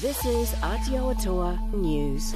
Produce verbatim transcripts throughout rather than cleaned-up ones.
This is Aotearoa News.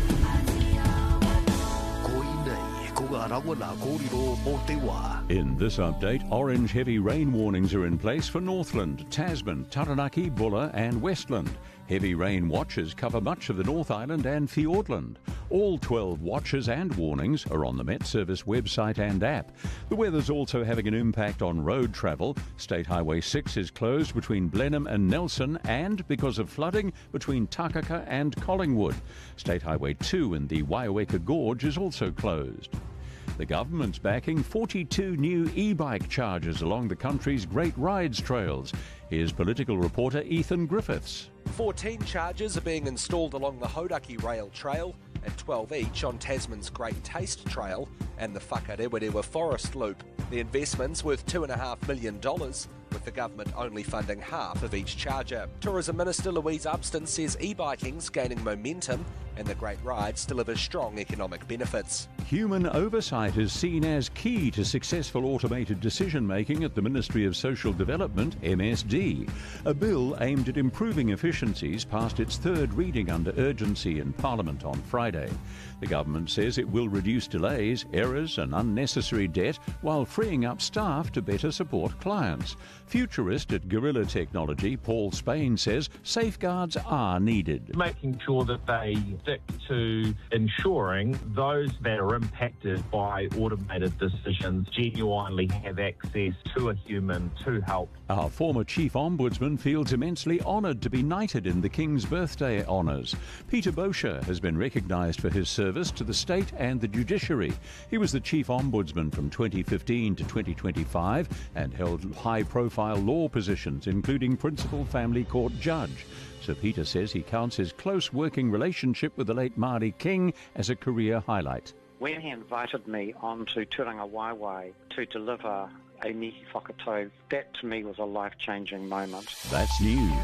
In this update, orange heavy rain warnings are in place for Northland, Tasman, Taranaki, Buller and Westland. Heavy rain watches cover much of the North Island and Fiordland. All twelve watches and warnings are on the Met Service website and app. The weather's also having an impact on road travel. State Highway six is closed between Blenheim and Nelson and, because of flooding, between Takaka and Collingwood. State Highway two in the Waiaweka Gorge is also closed. The government's backing forty-two new e-bike charges along the country's Great Rides trails. Here's political reporter Ethan Griffiths. fourteen chargers are being installed along the Hauraki Rail Trail and twelve each on Tasman's Great Taste Trail and the Whakarewarewa Forest Loop. The investment's worth two point five million dollars, with the government only funding half of each charger. Tourism Minister Louise Upston says e-biking's gaining momentum and the Great Rides deliver strong economic benefits. Human oversight is seen as key to successful automated decision-making at the Ministry of Social Development, M S D. A bill aimed at improving efficiencies passed its third reading under urgency in Parliament on Friday. The government says it will reduce delays, errors and unnecessary debt while freeing up staff to better support clients. Futurist at Gorilla Technology, Paul Spain, says safeguards are needed. Making sure that they stick to ensuring those that are impacted by automated decisions genuinely have access to a human to help. Our former Chief Ombudsman feels immensely honoured to be knighted in the King's Birthday Honours. Peter Bosher has been recognised for his service to the state and the judiciary. He was the Chief Ombudsman from twenty fifteen to twenty twenty-five and held high-profile law positions, including Principal Family Court Judge. Sir Peter says he counts his close working relationship with the late Māori King as a career highlight. When he invited me on to Turanga Waiwai to deliver a mihi whakatau, that to me was a life-changing moment. That's news.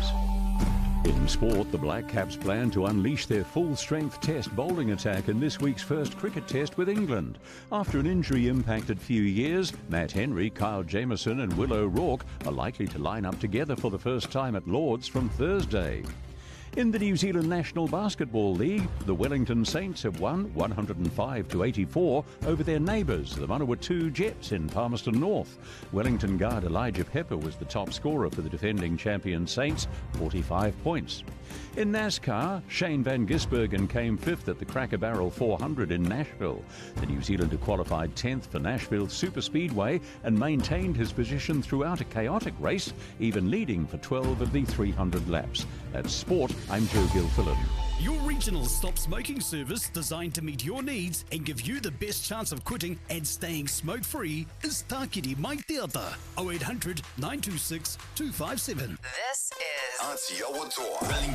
In sport, the Black Caps plan to unleash their full-strength test bowling attack in this week's first cricket test with England. After an injury-impacted few years, Matt Henry, Kyle Jamieson and Will O'Rourke are likely to line up together for the first time at Lord's from Thursday. In the New Zealand National Basketball League, the Wellington Saints have won one hundred five to eighty-four over their neighbours, the Manawatu Jets in Palmerston North. Wellington guard Elijah Pepper was the top scorer for the defending champion Saints, forty-five points. In NASCAR, Shane Van Gisbergen came fifth at the Cracker Barrel four hundred in Nashville. The New Zealander qualified tenth for Nashville Superspeedway and maintained his position throughout a chaotic race, even leading for twelve of the three hundred laps. That's sport. I'm Joe Gilfillan. Your regional stop smoking service designed to meet your needs and give you the best chance of quitting and staying smoke-free is Tākiri Mai Te Ata, oh eight hundred, nine two six, two five seven. This is Aotearoa.